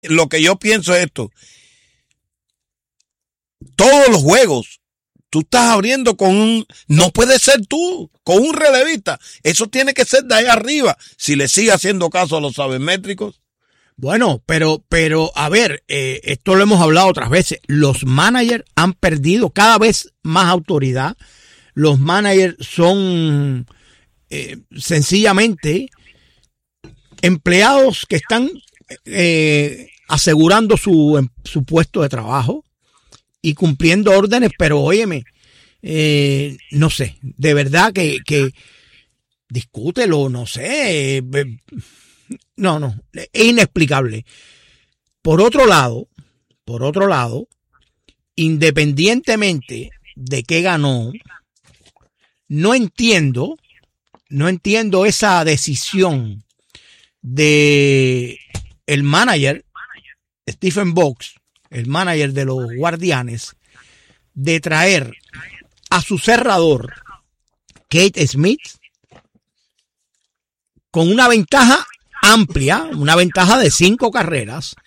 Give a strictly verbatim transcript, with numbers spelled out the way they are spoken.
lo que yo pienso es esto. Todos los juegos, tú estás abriendo con un, no puede ser tú, con un relevista. Eso tiene que ser de ahí arriba, si le sigue haciendo caso a los sabermétricos. Bueno, pero, pero, a ver, eh, esto lo hemos hablado otras veces. Los managers han perdido cada vez más autoridad. Los managers son eh, sencillamente empleados que están eh, asegurando su, su puesto de trabajo y cumpliendo órdenes, pero óyeme, eh, no sé, de verdad que, que discútelo, no sé, eh, no, no, es inexplicable. Por otro lado, por otro lado, independientemente de qué ganó, no entiendo, no entiendo esa decisión de el manager Stephen Box, el manager de los Guardianes, de traer a su cerrador Kate Smith con una ventaja amplia, una ventaja de cinco carreras,